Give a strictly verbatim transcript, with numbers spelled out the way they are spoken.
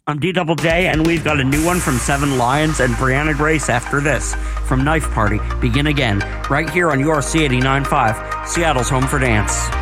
I'm D Double J, and we've got a new one from Seven Lions and Brianna Grace after this. From Knife Party, Begin Again, right here on your C eighty-nine point five, Seattle's home for dance.